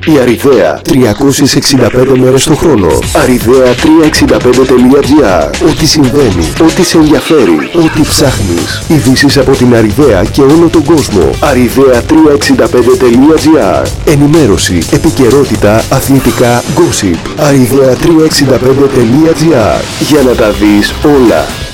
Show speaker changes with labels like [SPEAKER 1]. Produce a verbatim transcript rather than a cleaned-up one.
[SPEAKER 1] Η Αριδαία τριακόσιες εξήντα πέντε μέρες το χρόνο. αριδαία τριακόσια εξήντα πέντε τελεία τζι άρ. Ό,τι συμβαίνει, ό,τι σε ενδιαφέρει, ό,τι ψάχνεις. Ειδήσεις από την Αριδαία και όλο τον κόσμο. αριδαία τριακόσια εξήντα πέντε τελεία τζι άρ. Ενημέρωση, επικαιρότητα, αθλητικά, gossip. αριδαία τριακόσια εξήντα πέντε τελεία τζι άρ. Για να τα δεις όλα.